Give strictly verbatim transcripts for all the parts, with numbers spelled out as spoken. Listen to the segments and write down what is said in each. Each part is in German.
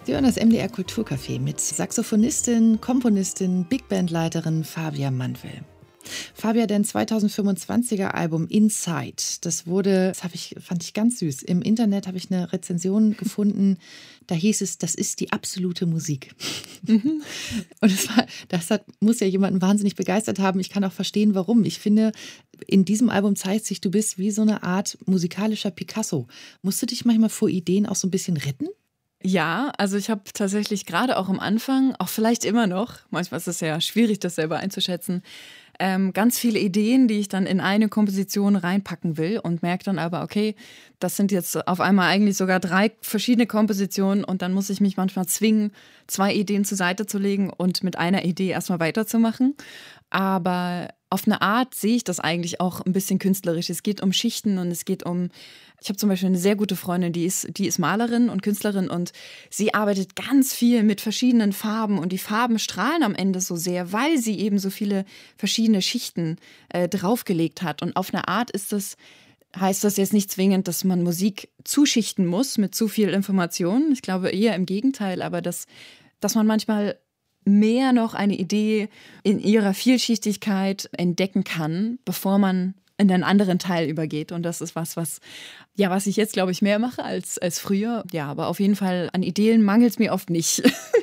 Sie hören das M D R Kulturcafé mit Saxophonistin, Komponistin, Bigbandleiterin Fabia Mandl. Fabia, dein zweitausendfünfundzwanziger Album Inside, das wurde, das habe ich, fand ich ganz süß. Im Internet habe ich eine Rezension gefunden, da hieß es, das ist die absolute Musik. Mhm. Und das, war, das hat, muss ja jemanden wahnsinnig begeistert haben. Ich kann auch verstehen, warum. Ich finde, in diesem Album zeigt sich, du bist wie so eine Art musikalischer Picasso. Musst du dich manchmal vor Ideen auch so ein bisschen retten? Ja, also ich habe tatsächlich gerade auch am Anfang, auch vielleicht immer noch, manchmal ist es ja schwierig, das selber einzuschätzen, ähm, ganz viele Ideen, die ich dann in eine Komposition reinpacken will und merke dann aber, okay, das sind jetzt auf einmal eigentlich sogar drei verschiedene Kompositionen und dann muss ich mich manchmal zwingen, zwei Ideen zur Seite zu legen und mit einer Idee erstmal weiterzumachen. Aber auf eine Art sehe ich das eigentlich auch ein bisschen künstlerisch. Es geht um Schichten und es geht um, ich habe zum Beispiel eine sehr gute Freundin, die ist, die ist Malerin und Künstlerin und sie arbeitet ganz viel mit verschiedenen Farben und die Farben strahlen am Ende so sehr, weil sie eben so viele verschiedene Schichten äh, draufgelegt hat. Und auf eine Art ist das, heißt das jetzt nicht zwingend, dass man Musik zuschichten muss mit zu viel Information. Ich glaube eher im Gegenteil, aber dass, dass man manchmal mehr noch eine Idee in ihrer Vielschichtigkeit entdecken kann, bevor man in einen anderen Teil übergeht. Und das ist was, was, ja, was ich jetzt, glaube ich, mehr mache als, als früher. Ja, aber auf jeden Fall an Ideen mangelt es mir oft nicht.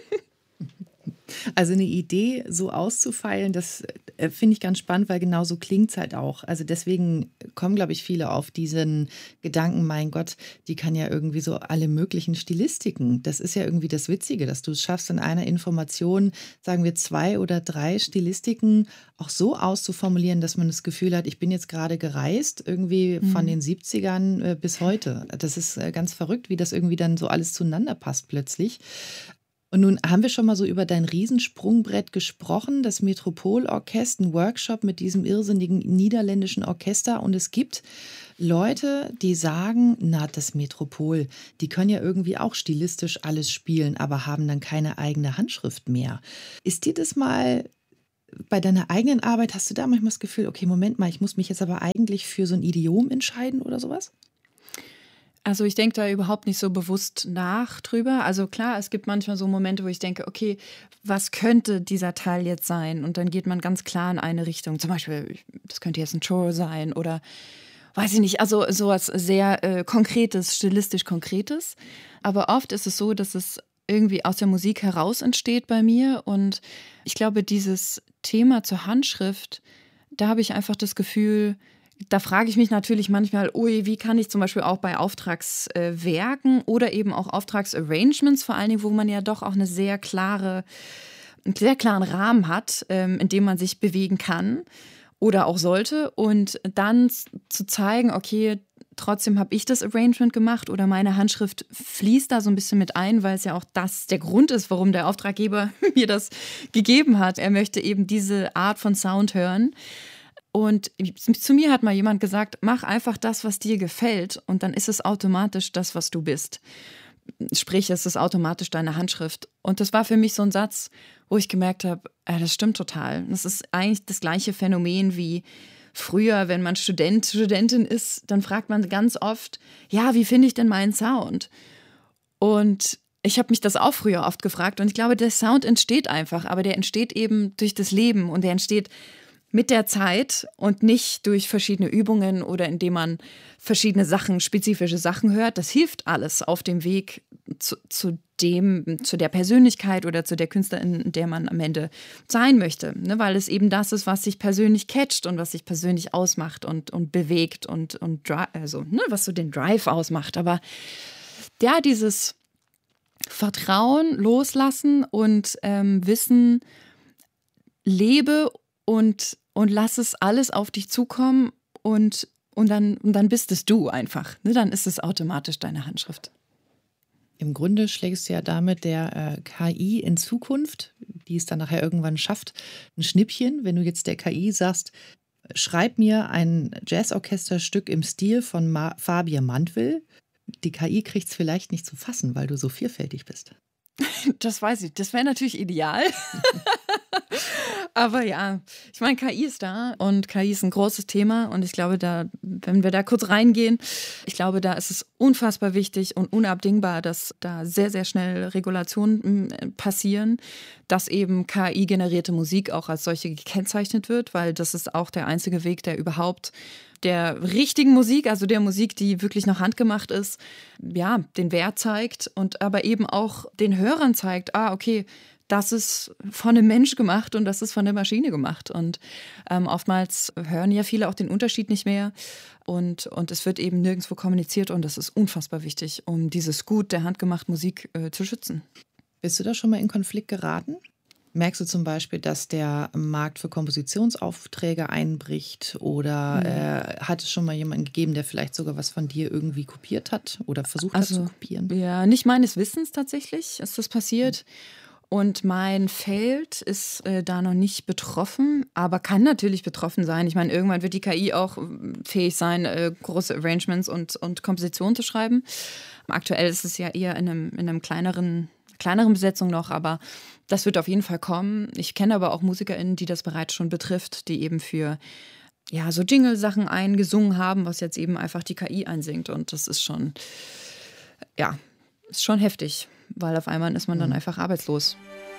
Also eine Idee so auszufeilen, das äh, finde ich ganz spannend, weil genau so klingt es halt auch. Also deswegen kommen, glaube ich, viele auf diesen Gedanken, mein Gott, die kann ja irgendwie so alle möglichen Stilistiken. Das ist ja irgendwie das Witzige, dass du es schaffst, in einer Information, sagen wir, zwei oder drei Stilistiken auch so auszuformulieren, dass man das Gefühl hat, ich bin jetzt gerade gereist, irgendwie mhm. von den siebzigern äh, bis heute. Das ist äh, ganz verrückt, wie das irgendwie dann so alles zueinander passt plötzlich. Und nun haben wir schon mal so über dein Riesensprungbrett gesprochen, das Metropol-Orchester, ein Workshop mit diesem irrsinnigen niederländischen Orchester. Und es gibt Leute, die sagen, na, das Metropol, die können ja irgendwie auch stilistisch alles spielen, aber haben dann keine eigene Handschrift mehr. Ist dir das mal bei deiner eigenen Arbeit, hast du da manchmal das Gefühl, okay, Moment mal, ich muss mich jetzt aber eigentlich für so ein Idiom entscheiden oder sowas? Also ich denke da überhaupt nicht so bewusst nach drüber. Also klar, es gibt manchmal so Momente, wo ich denke, okay, was könnte dieser Teil jetzt sein? Und dann geht man ganz klar in eine Richtung. Zum Beispiel, das könnte jetzt ein Chor sein oder weiß ich nicht, also sowas sehr äh, Konkretes, stilistisch Konkretes. Aber oft ist es so, dass es irgendwie aus der Musik heraus entsteht bei mir. Und ich glaube, dieses Thema zur Handschrift, da habe ich einfach das Gefühl, da frage ich mich natürlich manchmal, ui, wie kann ich zum Beispiel auch bei Auftragswerken äh, oder eben auch Auftragsarrangements, vor allen Dingen, wo man ja doch auch eine sehr klare, einen sehr klaren Rahmen hat, ähm, in dem man sich bewegen kann oder auch sollte. Und dann zu zeigen, okay, trotzdem habe ich das Arrangement gemacht oder meine Handschrift fließt da so ein bisschen mit ein, weil es ja auch das der Grund ist, warum der Auftraggeber mir das gegeben hat. Er möchte eben diese Art von Sound hören. Und zu mir hat mal jemand gesagt, mach einfach das, was dir gefällt und dann ist es automatisch das, was du bist. Sprich, es ist automatisch deine Handschrift. Und das war für mich so ein Satz, wo ich gemerkt habe, äh, das stimmt total. Das ist eigentlich das gleiche Phänomen wie früher, wenn man Student, Studentin ist, dann fragt man ganz oft, ja, wie finde ich denn meinen Sound? Und ich habe mich das auch früher oft gefragt und ich glaube, der Sound entsteht einfach, aber der entsteht eben durch das Leben und der entsteht mit der Zeit und nicht durch verschiedene Übungen oder indem man verschiedene Sachen, spezifische Sachen hört. Das hilft alles auf dem Weg zu, zu dem, zu der Persönlichkeit oder zu der Künstlerin, in der man am Ende sein möchte. Ne? Weil es eben das ist, was sich persönlich catcht und was sich persönlich ausmacht und, und bewegt und, und also, ne? Was so den Drive ausmacht. Aber ja, dieses Vertrauen, Loslassen und ähm, Wissen, lebe und Und lass es alles auf dich zukommen und, und, dann, und dann bist es du einfach. Ne? Dann ist es automatisch deine Handschrift. Im Grunde schlägst du ja damit der äh, K I in Zukunft, die es dann nachher irgendwann schafft, ein Schnippchen. Wenn du jetzt der K I sagst, schreib mir ein Jazzorchesterstück im Stil von Ma- Fabia Mandl. Die K I kriegt es vielleicht nicht zu fassen, weil du so vielfältig bist. Das weiß ich. Das wäre natürlich ideal. Aber ja, ich meine, K I ist da und K I ist ein großes Thema und ich glaube, da, wenn wir da kurz reingehen, ich glaube, da ist es unfassbar wichtig und unabdingbar, dass da sehr, sehr schnell Regulationen passieren, dass eben K I-generierte Musik auch als solche gekennzeichnet wird, weil das ist auch der einzige Weg, der überhaupt der richtigen Musik, also der Musik, die wirklich noch handgemacht ist, ja, den Wert zeigt und aber eben auch den Hörern zeigt, ah, okay, das ist von einem Mensch gemacht und das ist von der Maschine gemacht. Und ähm, oftmals hören ja viele auch den Unterschied nicht mehr. Und, und es wird eben nirgendwo kommuniziert und das ist unfassbar wichtig, um dieses Gut der handgemachten Musik äh, zu schützen. Bist du da schon mal in Konflikt geraten? Merkst du zum Beispiel, dass der Markt für Kompositionsaufträge einbricht oder mhm. äh, hat es schon mal jemanden gegeben, der vielleicht sogar was von dir irgendwie kopiert hat oder versucht also, hat zu kopieren? Ja, nicht meines Wissens tatsächlich ist das passiert. Mhm. Und mein Feld ist äh, da noch nicht betroffen, aber kann natürlich betroffen sein. Ich meine, irgendwann wird die K I auch fähig sein, äh, große Arrangements und, und Kompositionen zu schreiben. Aktuell ist es ja eher in einem, in einem kleineren, kleineren Besetzung noch, aber das wird auf jeden Fall kommen. Ich kenne aber auch MusikerInnen, die das bereits schon betrifft, die eben für ja, so Jingle-Sachen eingesungen haben, was jetzt eben einfach die K I einsingt. Und das ist schon, ja, ist schon heftig. Weil auf einmal ist man dann einfach arbeitslos.